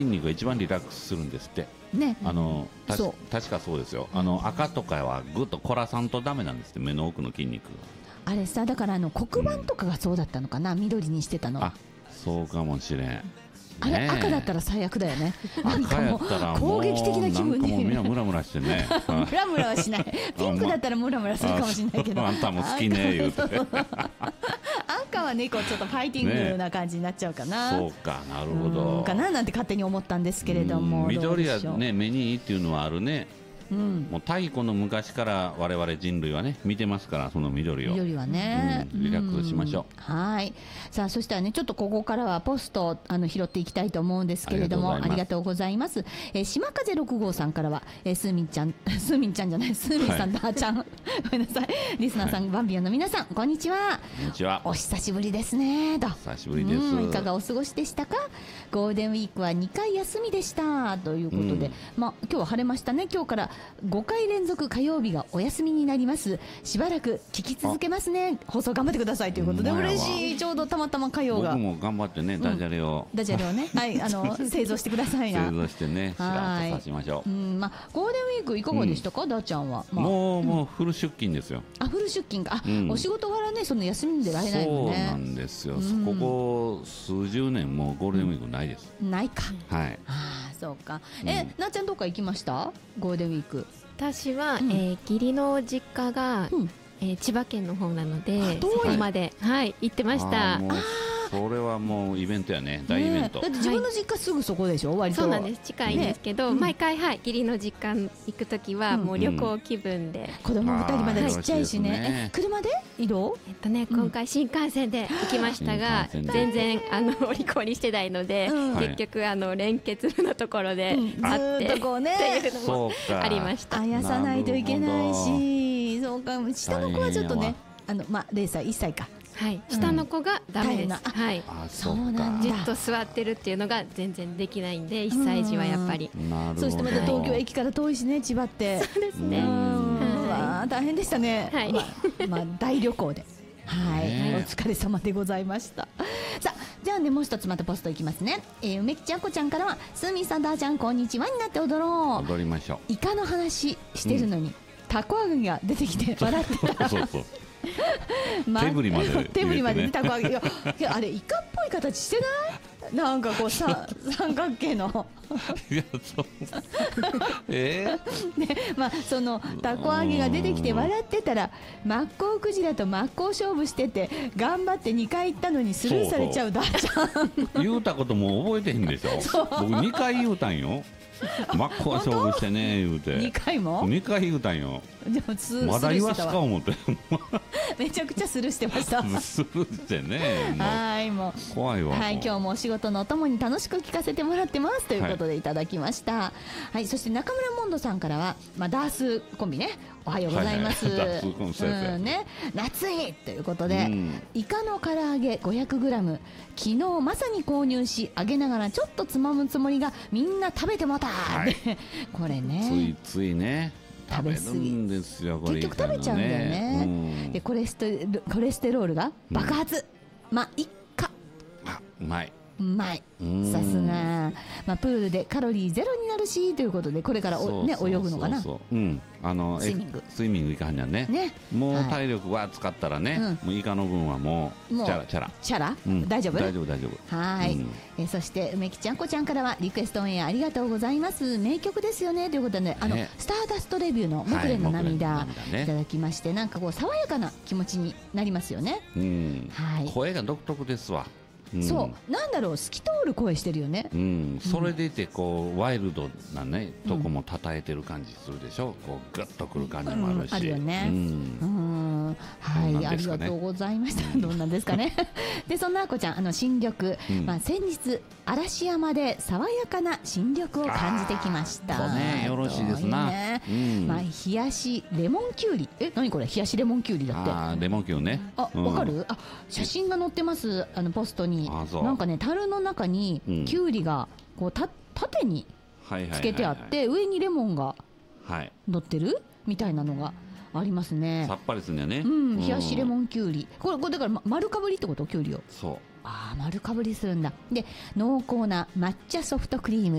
筋肉が一番リラックスするんですって。 ね、 確かそうですよ。赤とかはぐっと凝らさんとダメなんですって、目の奥の筋肉が。 あれさ、だから黒板とかがそうだったのかな、緑にしてたの。 あ、そうかもしれん。 あれ、赤だったら最悪だよね。 赤やったらもう攻撃的な気分に。 なんかもうみんなムラムラしてね。 ムラムラはしない。ピンクだったらムラムラするかもしれないけど。 あんたも好きね言うて。 赤はね、こうちょっとファイティングな感じになっちゃうかな。 そうか、なるほど。 かななんて勝手に思ったんですけれども。 緑はね、目にいいっていうのはあるね。もう太古の昔から我々人類はね見てますから、その緑を。 緑はね、 リラックスしましょう。 はい。さあ、そしたらね、ちょっとここからはポスト拾っていきたいと思うんですけれども、ありがとうございます。島風6号さんからは、スーミンちゃんじゃない、スーミンさん、ダーちゃん、ごめんなさい、リスナーさん、バンビオンの皆さん、こんにちは。 こんにちは。 お久しぶりですねと。 久しぶりです。 いかがお過ごしでしたか。ゴールデンウィークは2回休みでしたということで、今日は晴れましたね。今日から5回連続火曜日がお休みになります。しばらく聞き続けますね。放送頑張ってくださいということで、嬉しい。ちょうどたまたま火曜が。 僕も頑張ってね、ダジャレをね、はい、製造してくださいな。 製造してね、しらっとさしましょう。 ゴールデンウィークいかがでしたか、ダーちゃんは。 もうフル出勤ですよ。 フル出勤か。お仕事柄ね、その休んでられないもんね。 そうなんですよ。ここ数十年もゴールデンウィークないです。 ないか。 はい。 そうか。なっちゃんどっか行きました？ゴールデンウィーク。 私は義理の実家が千葉県の方なので、そこまで行ってました。 それはもうイベントやね、大イベント。 だって自分の実家すぐそこでしょ、割と。 そうなんです、近いんですけど、毎回義理の実家行くときはもう旅行気分で。 子供2人まだちっちゃいしね。車で移動？ 今回新幹線で行きましたが、全然お利口にしてないので、結局連結部のところで会ってっていうのもありました。 あやさないといけないし、そうか、下の子はちょっとね、0歳1歳か。 下の子がダメです。 そうなんだ。 じっと座ってるっていうのが全然できないんで、1歳児はやっぱり。 そしてまた東京駅から遠いしね、千葉って。 そうですね。 大変でしたね。大旅行で。お疲れ様でございました。さあ、じゃあね、もう一つまたポストいきますね。梅木ちゃんこちゃんからは、スーミンさん、ダーちゃん、こんにちはになって踊ろう。 踊りましょう。 イカの話してるのに、たこ揚げが出てきて笑ってた。 そうそう。手振りまで手振りまでたこ揚げ。あれイカっぽい形してない？なんかこう三角形の。 いや、そう。 そのたこ揚げが出てきて笑ってたら、マッコウクジラと真っ向勝負してて頑張って2回行ったのにスルーされちゃうダーちゃん。 言うたことも覚えてへんでしょ。僕2回言うたんよ。真っ向勝負してね言うて。 2回も ？2回言うたんよ。まだ言わすか思って。 めちゃくちゃスルーしてました。 スルーしてね。 もう怖いわ。 今日もお仕事のお供に楽しく聞かせてもらってますということでいただきました。そして中村モンドさんからは、ダースコンビね、おはようございます。 ダースコンビね、夏いということで、イカの唐揚げ 500g 昨日まさに購入し、揚げながらちょっとつまむつもりがみんな食べてもた。これね、 ついね。食べるんですよ、これ。 結局食べちゃうんだよね。でコレステロールが爆発。いっか。 うまい。 うまい。さすが。プールでカロリーゼロになるしということで、これから泳ぐのかな。スイミングいかんじゃんね。もう体力は使ったらね、もうイカの分はもうチャラ。大丈夫。はい。そして梅木ちゃんこちゃんからは、リクエストオンエアありがとうございます。名曲ですよねということで、スターダストレビューの木蓮の涙いただきまして、なんかこう爽やかな気持ちになりますよね。 声が独特ですわ。 そうなんだろう、透き通る声してるよね。 それでいてこうワイルドなねとこも叩いてる感じするでしょ。こうグッとくる感じもあるし。 あるよね。ありがとうございました。どんなんですかね。で、そんなあこちゃん、新緑、先日嵐山で爽やかな新緑を感じてきました。 よろしいですな。 冷やしレモンきゅうり、何これ、冷やしレモンきゅうりだって。 レモンきゅうりね。 わかる？写真が載ってます。ポストに。なんかね、樽の中にきゅうりがこう縦につけてあって、上にレモンが乗ってるみたいなのがありますね。 さっぱりするんだよね。 冷やしレモンきゅうり、これだから丸かぶりってこと？きゅうりを。 そう。 丸かぶりするんだ。で、濃厚な抹茶ソフトクリーム、